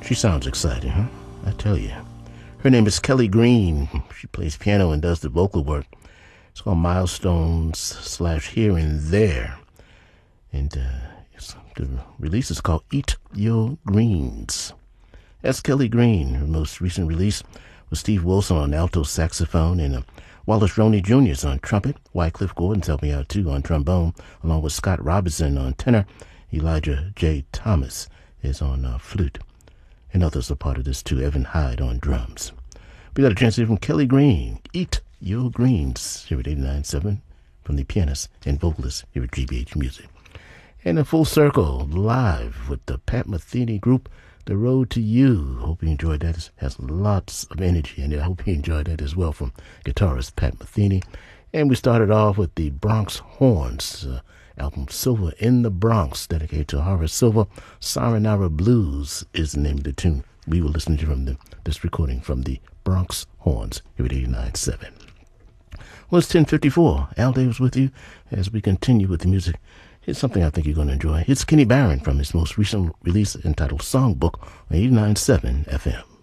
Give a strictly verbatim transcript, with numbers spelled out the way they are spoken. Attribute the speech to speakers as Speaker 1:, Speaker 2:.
Speaker 1: She sounds exciting, huh? I tell you. Her name is Kelly Green. She plays piano and does the vocal work. It's called Milestones slash Here and There. And uh, it's, the release is called Eat Your Greens. That's Kelly Green. Her most recent release was Steve Wilson on alto saxophone and uh, Wallace Roney Junior is on trumpet. Wycliffe Gordon's helping out too on trombone, along with Scott Robinson on tenor. Elijah J. Thomas is on uh, flute. And others are part of this too. Evan Hyde on drums. We got a chance to hear from Kelly Green. Eat Your Greens here at eighty-nine point seven from the pianist and vocalist here at G B H Music. And a full circle live with the Pat Metheny group, The Road to You. Hope you enjoyed that. It has lots of energy in it. I hope you enjoyed that as well from guitarist Pat Metheny. And we started off with the Bronx Horns uh, album Silver in the Bronx, dedicated to Horace Silver. Sayonara Blues is the name of the tune. We will listen to from the, this recording from the Bronx Horns here at eighty-nine point seven. Well, it's ten fifty-four. Al Davis with you as we continue with the music. Here's something I think you're going to enjoy. It's Kenny Barron from his most recent release entitled Songbook on eighty-nine point seven F M.